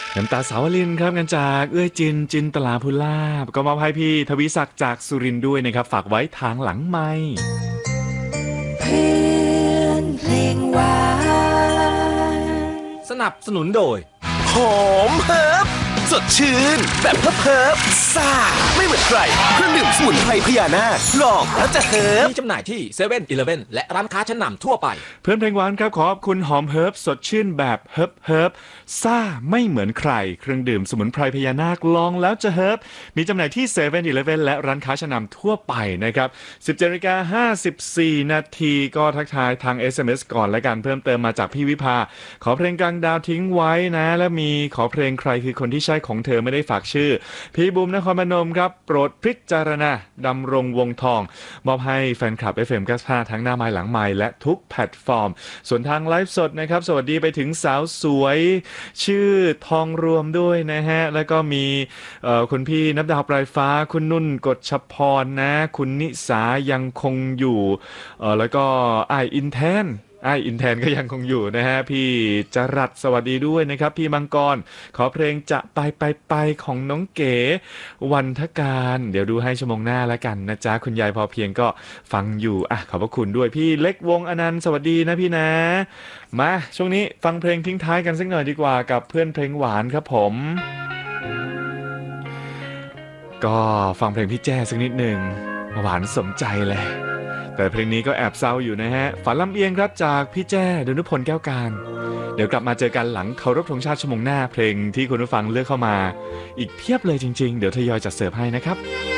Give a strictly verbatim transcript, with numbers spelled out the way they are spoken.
น้ำตาสาวลินครับกันจากเอื้อยจินจินตลาภูลาภก็มอบให้พี่ทวิศักดิ์จากสุรินทร์ด้วยนะครับฝากไว้ทางหลังไมค์เพื่อนเพลงหวานสนับสนุนโดยหอมเฮิร์บสดชื่นแบบเฮิร์บเฮิร์บซ่าไม่เหมือนใครเครื่องดื่มสมุนไพรพญานาคลองแล้วจะเฮิร์บมีจำหน่ายที่เซเว่นอีเลฟเว่นและร้านค้าชั้นนำทั่วไปเพื่อนเพลงหวานครับขอบคุณหอมเฮิร์บสดชื่นแบบเฮิร์บเฮิร์บซ่าไม่เหมือนใครเครื่องดื่มสมุนไพรพญานาคลองแล้วจะเฮิร์บมีจำหน่ายที่เซเว่นอีเลฟเว่นและร้านค้าชั้นนำทั่วไปนะครับสิบเจ็ดนาฬิกาห้าสิบสี่นาทีก็ทักทายทาง เอส เอ็ม เอส ก่อนและกันเพิ่มเติมมาจากพี่วิภาขอเพลงกลางดาวทิ้งไว้นะและมีขอเพลงใครคือคนที่ใช่ของเธอไม่ได้ฝากชื่อพี่บุ๋มนครพนมครับโปรดพิจารณาดำรงวงทองมอบให้แฟนคลับ เอฟ เอ็ม เก้าสิบห้าทั้งหน้าไม้หลังไม้และทุกแพลตฟอร์มส่วนทางไลฟ์สดนะครับสวัสดีไปถึงสาวสวยชื่อทองรวมด้วยนะฮะแล้วก็มีคุณพี่นับดาวปลายฟ้าคุณนุ่นกฎชพรนะคุณนิสายังคงอยู่แล้วก็ไออินแทนไออินแทนก็ยังคงอยู่นะฮะพี่จรัสสวัสดีด้วยนะครับพี่มังกรขอเพลงจะไปไปไปของน้องเก๋วันทการเดี๋ยวดูให้ชั่วโมงหน้าแล้วกันนะจ๊ะคุณยายพอเพียงก็ฟังอยู่อ่ะขอบพระคุณด้วยพี่เล็กวงอนันต์สวัสดีนะพี่นะมาช่วงนี้ฟังเพลงทิ้งท้ายกันสักหน่อยดีกว่ากับเพื่อนเพลงหวานครับผมก็ฟังเพลงพี่แจ้สักนิดหนึ่งหวานสมใจเลยแต่เพลงนี้ก็แอบเศร้าอยู่นะฮะฝันลำเอียงครับจากพี่แจ้ดนุพลแก้วการเดี๋ยวกลับมาเจอกันหลังเคารพธงชาติชั่วโมงหน้าเพลงที่คุณผู้ฟังเลือกเข้ามาอีกเพียบเลยจริงๆเดี๋ยวทยอยจัดเสิร์ฟให้นะครับ